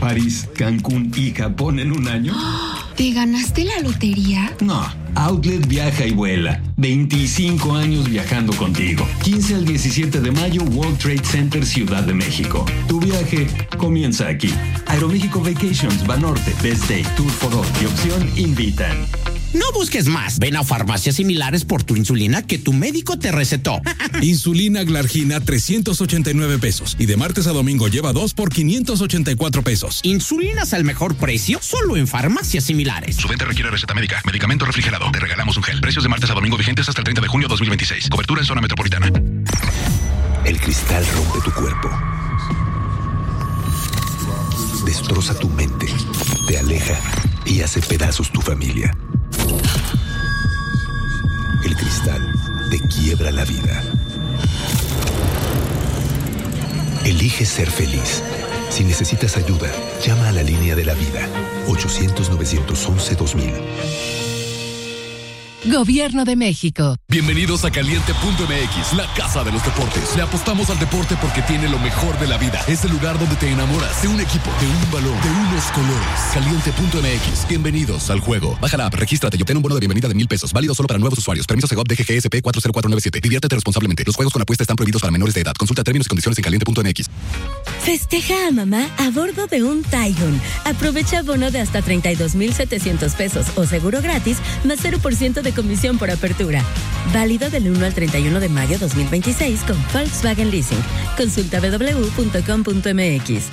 París, Cancún y Japón en un año? ¿Te ganaste la lotería? No. Outlet viaja y vuela. 25 años viajando contigo. 15 al 17 de mayo, World Trade Center, Ciudad de México. Tu viaje comienza aquí. Aeroméxico Vacations, Banorte, Best Day, Tour for All y Opción invitan. No busques más. Ven a Farmacias Similares por tu insulina que tu médico te recetó. Insulina Glargina, 389 pesos. Y de martes a domingo lleva 2 por 584 pesos. Insulinas al mejor precio, solo en Farmacias Similares. Su venta requiere receta médica. Medicamento refrigerado. Te regalamos un gel. Precios de martes a domingo vigentes hasta el 30 de junio 2026. Cobertura en zona metropolitana. El cristal rompe tu cuerpo. Destroza tu mente. Te aleja y hace pedazos tu familia. El cristal te quiebra la vida. Elige ser feliz. Si necesitas ayuda, llama a la línea de la vida. 800-911-2000. Gobierno de México. Bienvenidos a Caliente.mx, la casa de los deportes. Le apostamos al deporte porque tiene lo mejor de la vida. Es el lugar donde te enamoras de un equipo, de un balón, de unos colores. Caliente.mx. Bienvenidos al juego. Baja la app, regístrate y obtén un bono de bienvenida de $1,000. Válido solo para nuevos usuarios. Permiso Segov DGGSP 40497. Diviértete responsablemente. Los juegos con apuesta están prohibidos para menores de edad. Consulta términos y condiciones en Caliente.mx. Festeja a mamá a bordo de un Taigun. Aprovecha bono de hasta 32,700 pesos o seguro gratis más 0% de comisión por apertura. Válido del 1 al 31 de mayo 2026 con Volkswagen Leasing. Consulta www.com.mx.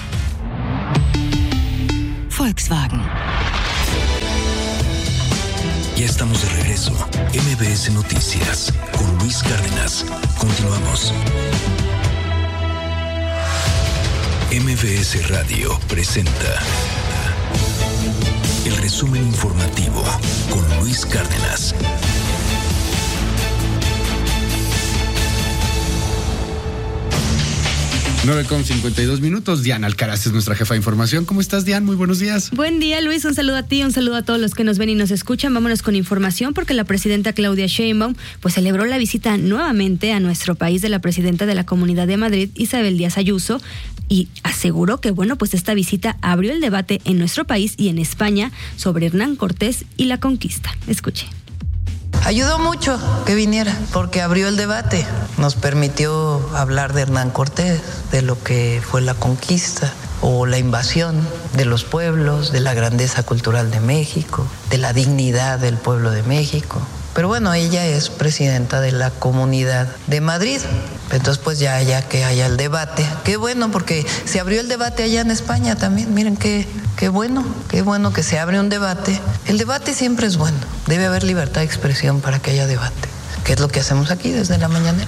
Volkswagen. Ya estamos de regreso. MBS Noticias con Luis Cárdenas. Continuamos. MBS Radio presenta el resumen informativo con Luis Cárdenas. Con 52 minutos. Diana Alcaraz es nuestra jefa de información. ¿Cómo estás, Diana? Muy buenos días. Buen día, Luis. Un saludo a ti, un saludo a todos los que nos ven y nos escuchan. Vámonos con información porque la presidenta Claudia Sheinbaum pues celebró la visita nuevamente a nuestro país de la presidenta de la Comunidad de Madrid, Isabel Díaz Ayuso, y aseguró que pues esta visita abrió el debate en nuestro país y en España sobre Hernán Cortés y la conquista. Escuche. Ayudó mucho que viniera, porque abrió el debate, nos permitió hablar de Hernán Cortés, de lo que fue la conquista o la invasión de los pueblos, de la grandeza cultural de México, de la dignidad del pueblo de México. Pero bueno, ella es presidenta de la Comunidad de Madrid. Entonces, pues ya que haya el debate. Qué bueno, porque se abrió el debate allá en España también. Miren qué bueno que se abre un debate. El debate siempre es bueno. Debe haber libertad de expresión para que haya debate, que es lo que hacemos aquí desde la mañanera.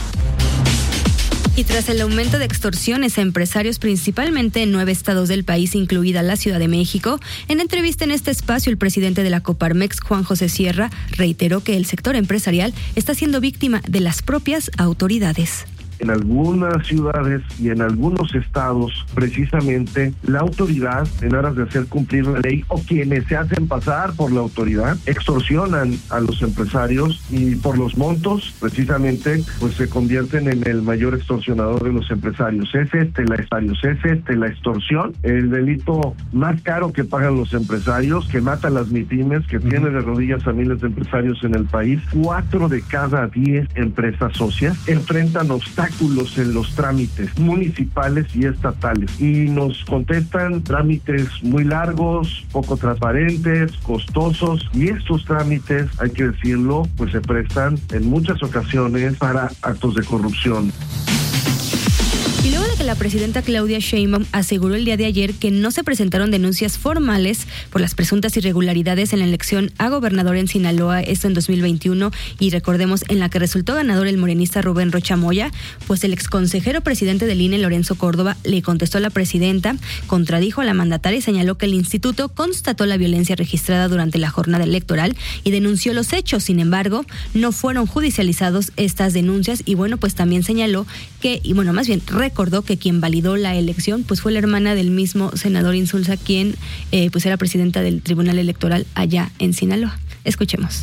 Y tras el aumento de extorsiones a empresarios, principalmente en 9 estados del país, incluida la Ciudad de México, en entrevista en este espacio, el presidente de la Coparmex, Juan José Sierra, reiteró que el sector empresarial está siendo víctima de las propias autoridades. En algunas ciudades y en algunos estados, precisamente, la autoridad, en aras de hacer cumplir la ley, o quienes se hacen pasar por la autoridad, extorsionan a los empresarios y por los montos, precisamente, pues se convierten en el mayor extorsionador de los empresarios. Es la extorsión, el delito más caro que pagan los empresarios, que mata a las MIPYMES, que tiene de rodillas a miles de empresarios en el país. 4 de cada 10 empresas socias enfrentan obstáculos en los trámites municipales y estatales, y nos contestan trámites muy largos, poco transparentes, costosos, y estos trámites, hay que decirlo, pues se prestan en muchas ocasiones para actos de corrupción. Y luego de que la presidenta Claudia Sheinbaum aseguró el día de ayer que no se presentaron denuncias formales por las presuntas irregularidades en la elección a gobernador en Sinaloa, esto en 2021, y recordemos en la que resultó ganador el morenista Rubén Rocha Moya, pues el exconsejero presidente del INE, Lorenzo Córdoba, le contestó a la presidenta, contradijo a la mandataria y señaló que el instituto constató la violencia registrada durante la jornada electoral y denunció los hechos. Sin embargo, no fueron judicializados estas denuncias y pues también señaló que, recordó que quien validó la elección pues fue la hermana del mismo senador Insulza, quien pues era presidenta del Tribunal Electoral allá en Sinaloa. Escuchemos.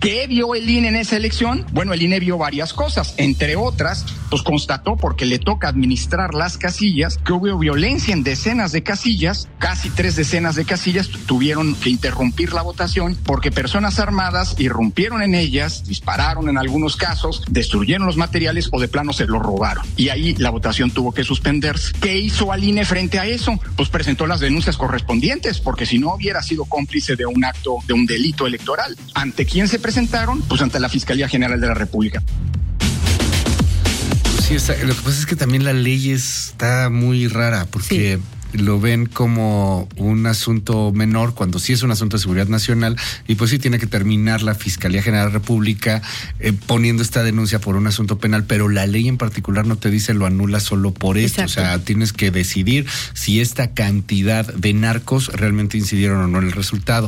¿Qué vio el INE en esa elección? Bueno, el INE vio varias cosas, entre otras, pues constató, porque le toca administrar las casillas, que hubo violencia en decenas de casillas, casi 3 decenas de casillas tuvieron que interrumpir la votación porque personas armadas irrumpieron en ellas, dispararon en algunos casos, destruyeron los materiales o de plano se los robaron. Y ahí la votación tuvo que suspenderse. ¿Qué hizo al INE frente a eso? Pues presentó las denuncias correspondientes, porque si no hubiera sido cómplice de un acto, de un delito electoral. ¿Ante quién se presentaron? Pues ante la Fiscalía General de la República. Sí, lo que pasa es que también la ley está muy rara, porque lo ven como un asunto menor cuando sí es un asunto de seguridad nacional, y pues sí tiene que terminar la Fiscalía General de la República poniendo esta denuncia por un asunto penal, pero la ley en particular no te dice lo anula solo por esto. Exacto. O sea, tienes que decidir si esta cantidad de narcos realmente incidieron o no en el resultado.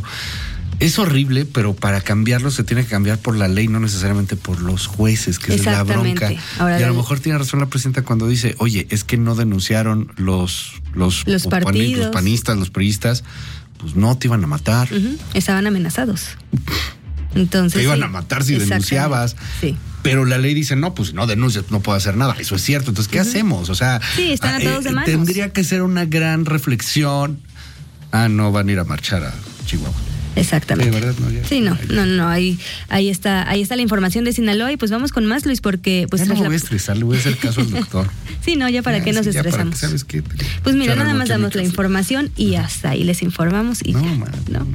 Es horrible, pero para cambiarlo se tiene que cambiar por la ley, no necesariamente por los jueces, que es la bronca. Ahora, y a lo mejor tiene razón la presidenta cuando dice, oye, es que no denunciaron los partidos, los panistas, los priistas, pues no te iban a matar. Estaban amenazados. Entonces te iban a matar si denunciabas. Sí. Pero la ley dice, no, pues no denuncias, no puedo hacer nada. Eso es cierto. Entonces, ¿qué hacemos? O sea, sí, están atados de manos. Tendría que ser una gran reflexión. No van a ir a marchar a Chihuahua. Exactamente. ¿De verdad? Sí, no, ahí está la información de Sinaloa, y pues vamos con más, Luis, porque pues ya no me voy a estresar, le voy a hacer caso al doctor. Sí, no, ya para qué nos estresamos. ¿Sabes qué? Pues mira, nada más damos la información y hasta ahí les informamos y no.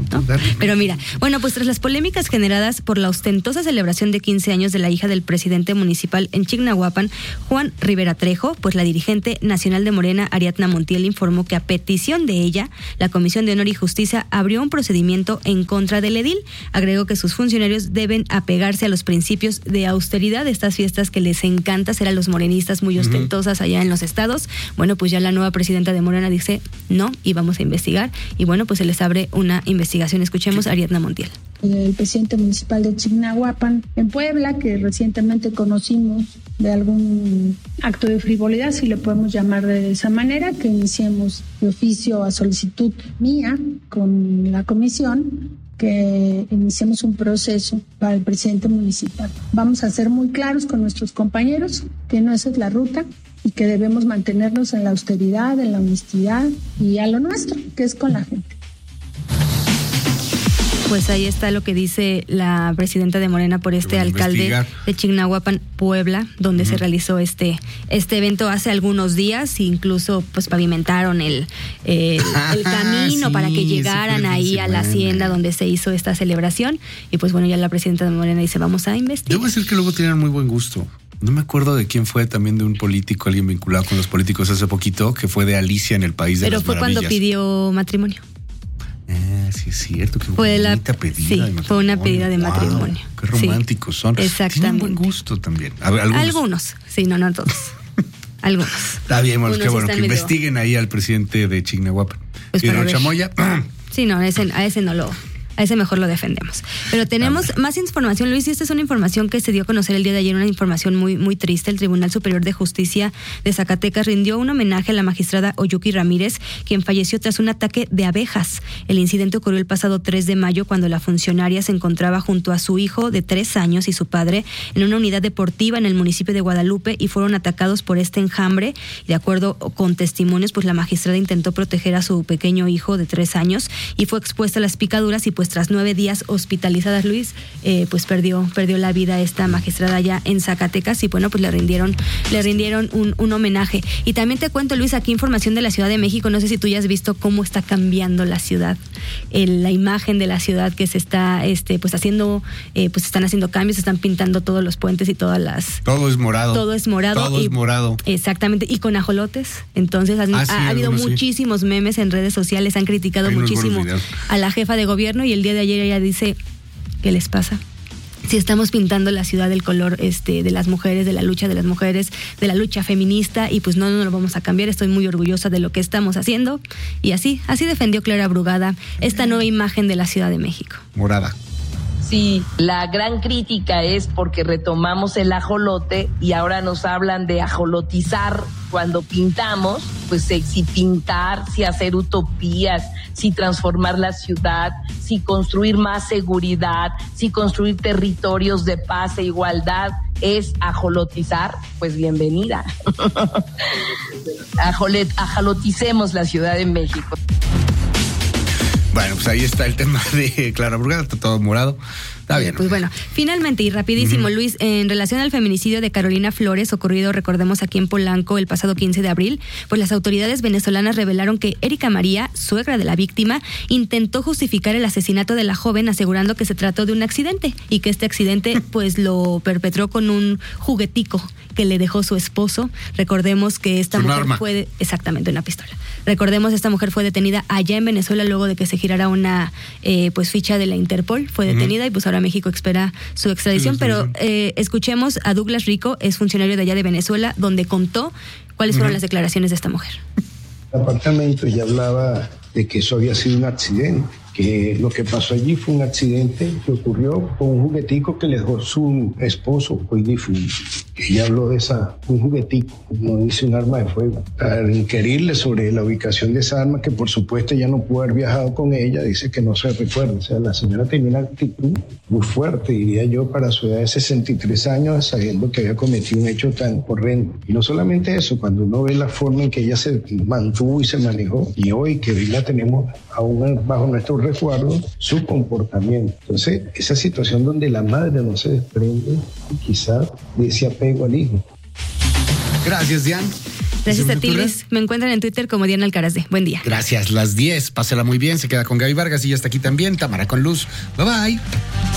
Pero mira, bueno, pues tras las polémicas generadas por la ostentosa celebración de 15 años de la hija del presidente municipal en Chignahuapan, Juan Rivera Trejo, pues la dirigente nacional de Morena, Ariadna Montiel, informó que a petición de ella, la Comisión de Honor y Justicia abrió un procedimiento en contra del edil. Agregó que sus funcionarios deben apegarse a los principios de austeridad de estas fiestas que les encanta hacer a los morenistas, muy ostentosas allá en los estados. Bueno, pues ya la nueva presidenta de Morena dice no, y vamos a investigar, y bueno, pues se les abre una investigación. Escuchemos a Ariadna Montiel. El presidente municipal de Chignahuapan en Puebla, que recientemente conocimos de algún acto de frivolidad, si le podemos llamar de esa manera, que iniciemos de oficio a solicitud mía con la comisión, que iniciemos un proceso para el presidente municipal. Vamos a ser muy claros con nuestros compañeros que no esa es la ruta y que debemos mantenernos en la austeridad, en la honestidad y a lo nuestro, que es con la gente. Pues ahí está lo que dice la presidenta de Morena por este alcalde de Chignahuapan, Puebla, donde se realizó este evento hace algunos días, e incluso pues pavimentaron el camino para que llegaran ahí a la hacienda donde se hizo esta celebración. Y pues bueno, ya la presidenta de Morena dice, vamos a investigar. Debo decir que luego tienen muy buen gusto. No me acuerdo de quién fue, también de un político, alguien vinculado con los políticos hace poquito, que fue de Alicia en el País de las Maravillas. Pero fue cuando pidió matrimonio. Sí, es cierto, que fue fue una pedida de matrimonio. Qué románticos son. Exactamente. Tienen buen gusto también. A ver, algunos. Sí, no todos. Algunos. Está bien, bueno, qué bueno que investiguen ahí al presidente de Chignahuapan. Pues ¿Y Don Chamoya? Sí, no, a ese no lo... A ese mejor lo defendemos. Pero tenemos más información, Luis, y esta es una información que se dio a conocer el día de ayer, una información muy, muy triste. El Tribunal Superior de Justicia de Zacatecas rindió un homenaje a la magistrada Oyuki Ramírez, quien falleció tras un ataque de abejas. El incidente ocurrió el pasado 3 de mayo, cuando la funcionaria se encontraba junto a su hijo de 3 años y su padre en una unidad deportiva en el municipio de Guadalupe, y fueron atacados por este enjambre. De acuerdo con testimonios, pues la magistrada intentó proteger a su pequeño hijo de 3 años y fue expuesta a las picaduras, y pues tras 9 días hospitalizadas, Luis, pues perdió la vida esta magistrada allá en Zacatecas, y bueno, pues le rindieron un homenaje. Y también te cuento, Luis, aquí información de la Ciudad de México. No sé si tú ya has visto cómo está cambiando la ciudad, la imagen de la ciudad, que se está pues haciendo, pues están haciendo cambios, están pintando todos los puentes y todas las... Todo es morado. Todo es morado. Exactamente, y con ajolotes. Entonces ha habido muchísimos memes en redes sociales, han criticado muchísimo a la jefa de gobierno, y el día de ayer ella dice, ¿qué les pasa? Si estamos pintando la ciudad del color de las mujeres, de la lucha de las mujeres, de la lucha feminista, y pues no lo vamos a cambiar. Estoy muy orgullosa de lo que estamos haciendo. Y así defendió Clara Brugada esta nueva imagen de la Ciudad de México. Morada. Sí, la gran crítica es porque retomamos el ajolote y ahora nos hablan de ajolotizar cuando pintamos, pues si pintar, si hacer utopías, si transformar la ciudad, si construir más seguridad, si construir territorios de paz e igualdad es ajolotizar, pues bienvenida. Ajoloticemos la Ciudad de México. Bueno, pues ahí está el tema de Clara Brugada, está todo morado. Está bien. Pues bueno, finalmente y rapidísimo, Luis, en relación al feminicidio de Carolina Flores, ocurrido, recordemos, aquí en Polanco el pasado 15 de abril, pues las autoridades venezolanas revelaron que Erika María, suegra de la víctima, intentó justificar el asesinato de la joven asegurando que se trató de un accidente y que este accidente pues lo perpetró con un juguetico que le dejó su esposo. Recordemos que esta mujer fue exactamente una pistola. Recordemos, esta mujer fue detenida allá en Venezuela luego de que se girara una pues ficha de la Interpol, fue detenida y pues ahora México espera su extradición, pero escuchemos a Douglas Rico, es funcionario de allá de Venezuela, donde contó cuáles fueron las declaraciones de esta mujer. El apartamento ya hablaba de que eso había sido un accidente, que lo que pasó allí fue un accidente que ocurrió con un juguetico que le dejó su esposo, hoy difunto. Ella habló de un juguetico, no dice un arma de fuego. Al inquirirle sobre la ubicación de esa arma, que por supuesto ella no pudo haber viajado con ella, dice que no se recuerda. O sea, la señora tenía una actitud muy fuerte, diría yo, para su edad de 63 años, sabiendo que había cometido un hecho tan horrendo. Y no solamente eso, cuando uno ve la forma en que ella se mantuvo y se manejó, y hoy que hoy la tenemos aún bajo nuestro resguardo, su comportamiento. Entonces, esa situación donde la madre no se desprende, quizás de ese apego al hijo. Gracias, Diane. Gracias a ti, Luis. Me encuentran en Twitter como Diana Alcaraz. Buen día. Gracias, las 10. Pásela muy bien. Se queda con Gaby Vargas y ya está aquí también Tamara con Luz. Bye bye.